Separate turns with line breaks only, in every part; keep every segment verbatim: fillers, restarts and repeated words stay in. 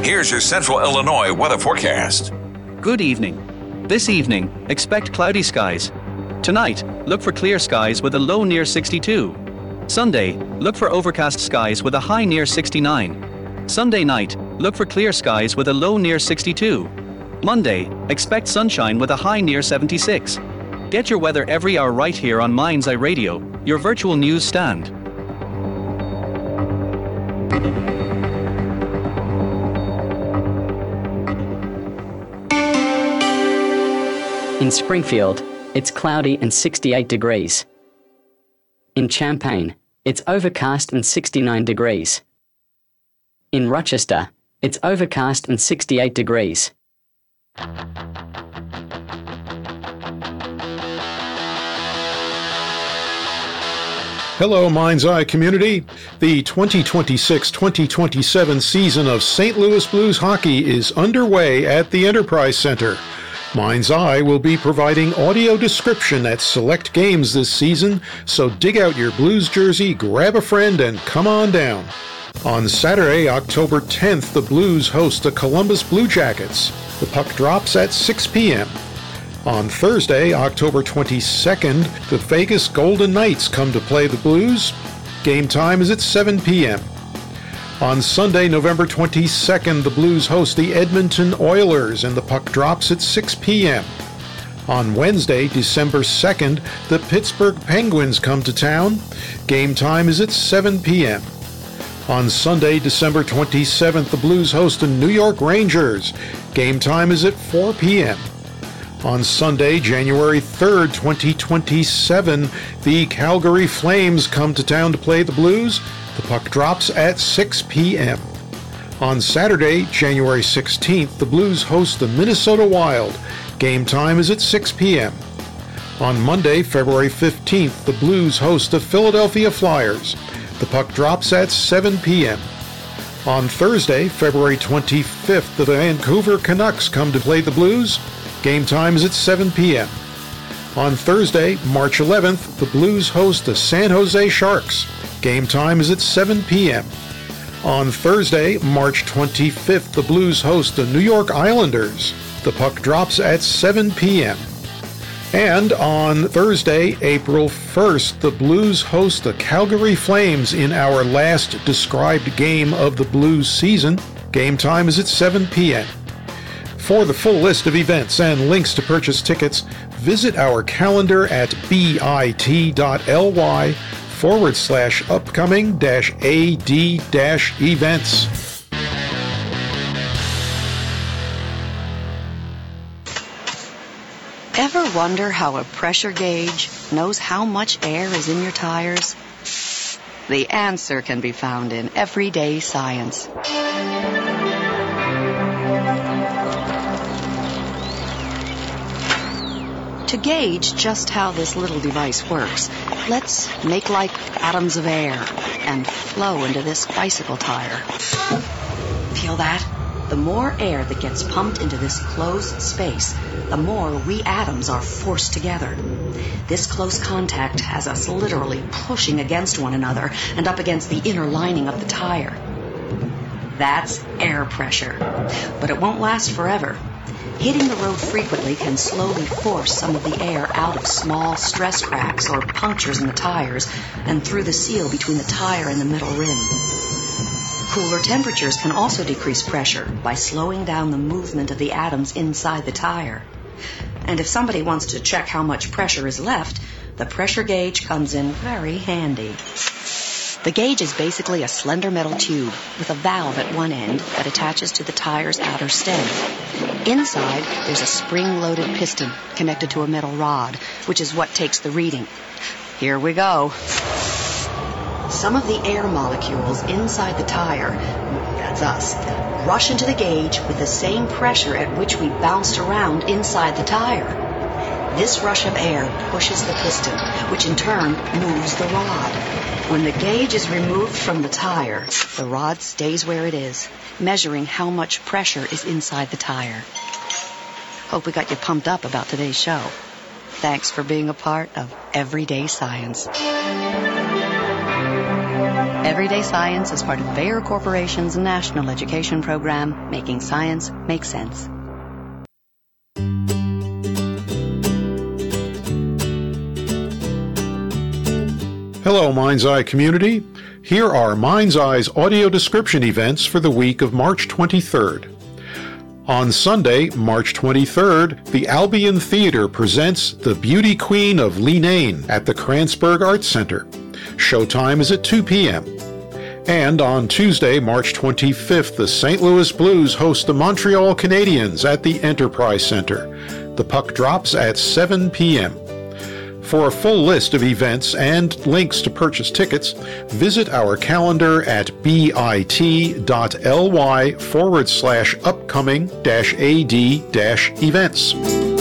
Here's your Central Illinois weather forecast.
Good evening. This evening, expect cloudy skies. Tonight, look for clear skies with a low near sixty-two. Sunday, look for overcast skies with a high near sixty-nine. Sunday night, look for clear skies with a low near sixty-two. Monday, expect sunshine with a high near seventy-six. Get your weather every hour right here on Mind's Eye Radio, your virtual news stand.
In Springfield, it's cloudy and sixty-eight degrees. In Champaign, it's overcast and sixty-nine degrees. In Rochester, it's overcast and sixty-eight degrees.
Hello, Mind's Eye community. The twenty twenty-six twenty twenty-seven season of Saint Louis Blues hockey is underway at the Enterprise Center. Mind's Eye will be providing audio description at select games this season, so dig out your Blues jersey, grab a friend, and come on down. On Saturday, October tenth, the Blues host the Columbus Blue Jackets. The puck drops at six p.m. On Thursday, October twenty-second, the Vegas Golden Knights come to play the Blues. Game time is at seven p.m. On Sunday, November twenty-second, the Blues host the Edmonton Oilers, and the puck drops at six p.m. On Wednesday, December second, the Pittsburgh Penguins come to town. Game time is at seven p.m. On Sunday, December twenty-seventh, the Blues host the New York Rangers. Game time is at four p.m. On Sunday, January third, twenty twenty-seven, the Calgary Flames come to town to play the Blues. The puck drops at six p.m. On Saturday, January sixteenth, the Blues host the Minnesota Wild. Game time is at six p.m. On Monday, February fifteenth, the Blues host the Philadelphia Flyers. The puck drops at seven p.m. On Thursday, February twenty-fifth, the Vancouver Canucks come to play the Blues. Game time is at seven p.m. On Thursday, March eleventh, the Blues host the San Jose Sharks. Game time is at seven p.m. On Thursday, March twenty-fifth, the Blues host the New York Islanders. The puck drops at seven p.m. And on Thursday, April first, the Blues host the Calgary Flames in our last described game of the Blues season. Game time is at seven p.m. For the full list of events and links to purchase tickets, visit our calendar at bit.ly forward slash upcoming dash AD dash events.
Ever wonder how a pressure gauge knows how much air is in your tires? The answer can be found in Everyday Science. To gauge just how this little device works, let's make like atoms of air and flow into this bicycle tire. Feel that? The more air that gets pumped into this closed space, the more we atoms are forced together. This close contact has us literally pushing against one another and up against the inner lining of the tire. That's air pressure. But it won't last forever. Hitting the road frequently can slowly force some of the air out of small stress cracks or punctures in the tires and through the seal between the tire and the middle rim. Cooler temperatures can also decrease pressure by slowing down the movement of the atoms inside the tire. And if somebody wants to check how much pressure is left, the pressure gauge comes in very handy. The gauge is basically a slender metal tube with a valve at one end that attaches to the tire's outer stem. Inside, there's a spring-loaded piston connected to a metal rod, which is what takes the reading. Here we go. Some of the air molecules inside the tire, that's us, rush into the gauge with the same pressure at which we bounced around inside the tire. This rush of air pushes the piston, which in turn moves the rod. When the gauge is removed from the tire, the rod stays where it is, measuring how much pressure is inside the tire. Hope we got you pumped up about today's show. Thanks for being a part of Everyday Science. Everyday Science is part of Bayer Corporation's national education program, making science make sense.
Hello, Mind's Eye community. Here are Mind's Eye's audio description events for the week of March twenty-third. On Sunday, March twenty-third, the Albion Theater presents The Beauty Queen of Leenane at the Kranzberg Arts Center. Showtime is at two p.m. And on Tuesday, March twenty-fifth, the Saint Louis Blues host the Montreal Canadiens at the Enterprise Center. The puck drops at seven p.m. For a full list of events and links to purchase tickets, visit our calendar at bit.ly forward slash upcoming dash ad dash events.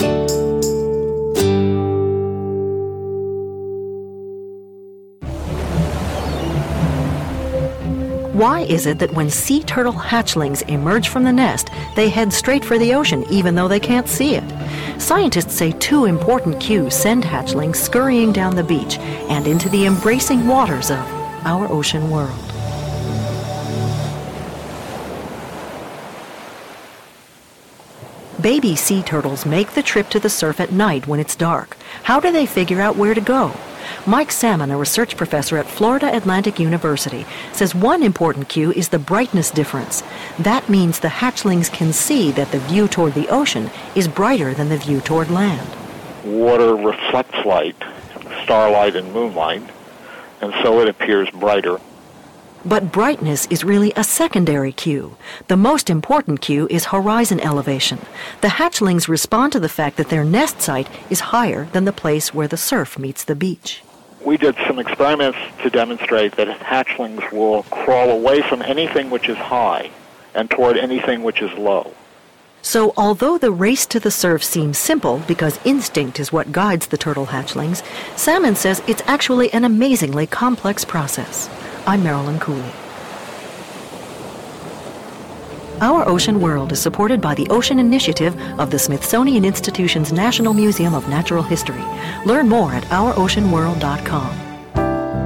Why is it that when sea turtle hatchlings emerge from the nest, they head straight for the ocean even though they can't see it? Scientists say two important cues send hatchlings scurrying down the beach and into the embracing waters of our ocean world. Baby sea turtles make the trip to the surf at night when it's dark. How do they figure out where to go? Mike Salmon, a research professor at Florida Atlantic University, says one important cue is the brightness difference. That means the hatchlings can see that the view toward the ocean is brighter than the view toward land.
Water reflects light, starlight and moonlight, and so it appears brighter.
But brightness is really a secondary cue. The most important cue is horizon elevation. The hatchlings respond to the fact that their nest site is higher than the place where the surf meets the beach.
We did some experiments to demonstrate that hatchlings will crawl away from anything which is high and toward anything which is low.
So although the race to the surf seems simple because instinct is what guides the turtle hatchlings, Salmon says it's actually an amazingly complex process. I'm Marilyn Cooley. Our Ocean World is supported by the Ocean Initiative of the Smithsonian Institution's National Museum of Natural History. Learn more at our ocean world dot com.